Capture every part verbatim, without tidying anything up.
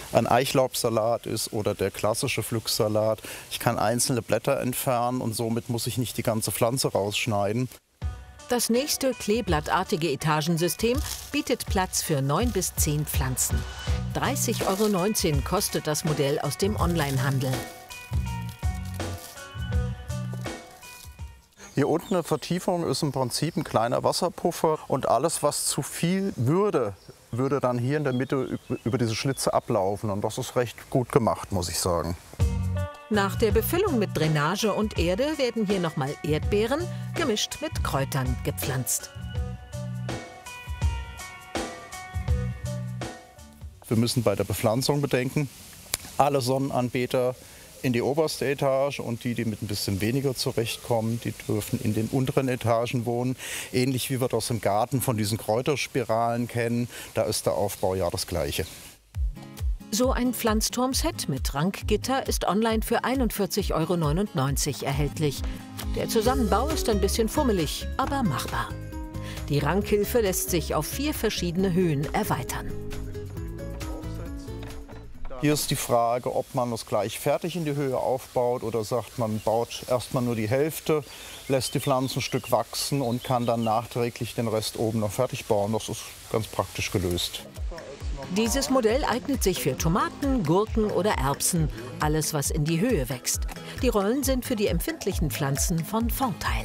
ein Eichlaubsalat ist oder der klassische Pflücksalat. Ich kann einzelne Blätter entfernen und somit muss ich nicht die ganze Pflanze rausschneiden. Das nächste kleeblattartige Etagensystem bietet Platz für neun bis zehn Pflanzen. dreißig Euro neunzehn kostet das Modell aus dem Onlinehandel. Hier unten eine Vertiefung ist im Prinzip ein kleiner Wasserpuffer und alles, was zu viel würde, würde dann hier in der Mitte über diese Schlitze ablaufen. Und das ist recht gut gemacht, muss ich sagen. Nach der Befüllung mit Drainage und Erde werden hier nochmal Erdbeeren, gemischt mit Kräutern, gepflanzt. Wir müssen bei der Bepflanzung bedenken, alle Sonnenanbeter in die oberste Etage und die, die mit ein bisschen weniger zurechtkommen, die dürfen in den unteren Etagen wohnen. Ähnlich wie wir das im Garten von diesen Kräuterspiralen kennen, da ist der Aufbau ja das gleiche. So ein Pflanzturmset mit Rankgitter ist online für einundvierzig Euro neunundneunzig erhältlich. Der Zusammenbau ist ein bisschen fummelig, aber machbar. Die Rankhilfe lässt sich auf vier verschiedene Höhen erweitern. Hier ist die Frage, ob man das gleich fertig in die Höhe aufbaut oder sagt, man baut erstmal nur die Hälfte, lässt die Pflanzen ein Stück wachsen und kann dann nachträglich den Rest oben noch fertig bauen. Das ist ganz praktisch gelöst. Dieses Modell eignet sich für Tomaten, Gurken oder Erbsen, alles was in die Höhe wächst. Die Rollen sind für die empfindlichen Pflanzen von Vorteil.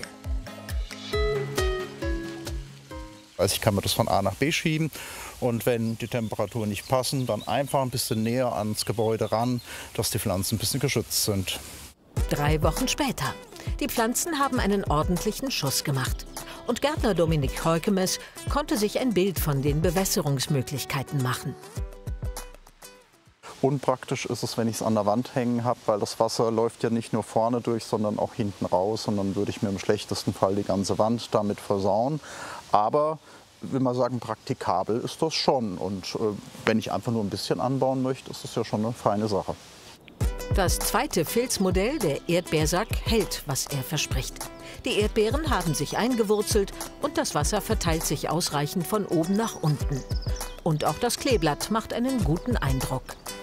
Also ich kann mir das von A nach B schieben und wenn die Temperaturen nicht passen, dann einfach ein bisschen näher ans Gebäude ran, dass die Pflanzen ein bisschen geschützt sind. Drei Wochen später. Die Pflanzen haben einen ordentlichen Schuss gemacht. Und Gärtner Dominik Heukemes konnte sich ein Bild von den Bewässerungsmöglichkeiten machen. Unpraktisch ist es, wenn ich es an der Wand hängen habe, weil das Wasser läuft ja nicht nur vorne durch, sondern auch hinten raus. Und dann würde ich mir im schlechtesten Fall die ganze Wand damit versauen. Aber, will man sagen, praktikabel ist das schon. Und äh, wenn ich einfach nur ein bisschen anbauen möchte, ist das ja schon eine feine Sache. Das zweite Filzmodell, der Erdbeersack, hält, was er verspricht. Die Erdbeeren haben sich eingewurzelt und das Wasser verteilt sich ausreichend von oben nach unten. Und auch das Kleeblatt macht einen guten Eindruck.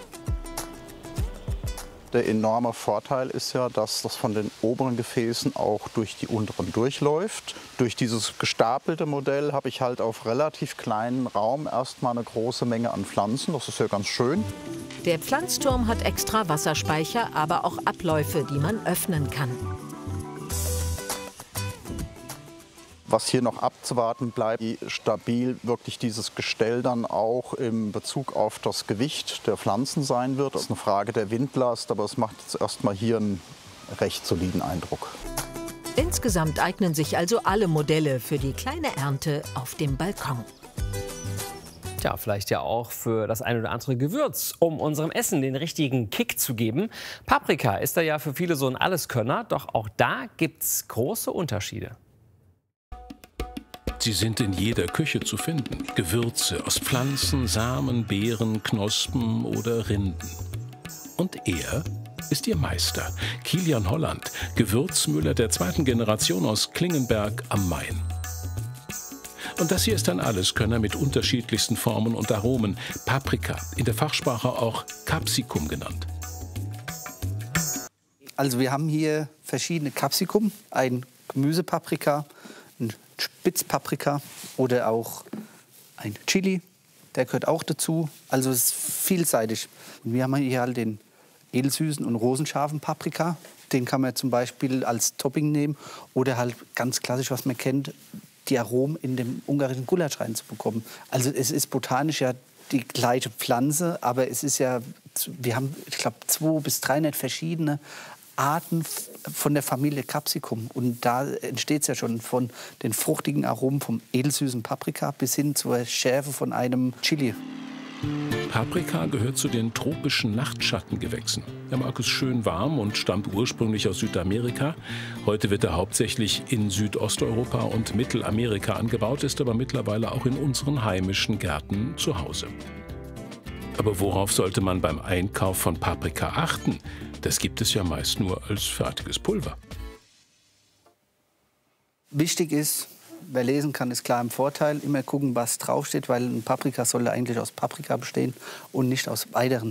Der enorme Vorteil ist ja, dass das von den oberen Gefäßen auch durch die unteren durchläuft. Durch dieses gestapelte Modell habe ich halt auf relativ kleinen Raum erstmal eine große Menge an Pflanzen. Das ist ja ganz schön. Der Pflanzturm hat extra Wasserspeicher, aber auch Abläufe, die man öffnen kann. Was hier noch abzuwarten bleibt, wie stabil wirklich dieses Gestell dann auch im Bezug auf das Gewicht der Pflanzen sein wird. Das ist eine Frage der Windlast, aber es macht jetzt erstmal hier einen recht soliden Eindruck. Insgesamt eignen sich also alle Modelle für die kleine Ernte auf dem Balkon. Tja, vielleicht ja auch für das ein oder andere Gewürz, um unserem Essen den richtigen Kick zu geben. Paprika ist da ja für viele so ein Alleskönner, doch auch da gibt's große Unterschiede. Sie sind in jeder Küche zu finden. Gewürze aus Pflanzen, Samen, Beeren, Knospen oder Rinden. Und er ist ihr Meister, Kilian Holland, Gewürzmüller der zweiten Generation aus Klingenberg am Main. Und das hier ist ein Alleskönner mit unterschiedlichsten Formen und Aromen. Paprika, in der Fachsprache auch Capsicum genannt. Also wir haben hier verschiedene Capsicum, ein Gemüsepaprika, ein Spitzpaprika oder auch ein Chili, der gehört auch dazu. Also es ist vielseitig. Und wir haben hier halt den edelsüßen und rosenscharfen Paprika. Den kann man zum Beispiel als Topping nehmen oder halt ganz klassisch, was man kennt, die Aromen in dem ungarischen Gulasch reinzubekommen. Also es ist botanisch ja die gleiche Pflanze, aber es ist ja, wir haben, ich glaube, zweihundert bis dreihundert verschiedene Arten von der Familie Capsicum. Und da entsteht es ja schon von den fruchtigen Aromen vom edelsüßen Paprika bis hin zur Schärfe von einem Chili. Paprika gehört zu den tropischen Nachtschattengewächsen. Er mag es schön warm und stammt ursprünglich aus Südamerika. Heute wird er hauptsächlich in Südosteuropa und Mittelamerika angebaut, ist aber mittlerweile auch in unseren heimischen Gärten zu Hause. Aber worauf sollte man beim Einkauf von Paprika achten? Das gibt es ja meist nur als fertiges Pulver. Wichtig ist, wer lesen kann, ist klar im Vorteil. Immer gucken, was draufsteht, weil ein Paprika soll eigentlich aus Paprika bestehen und nicht aus weiteren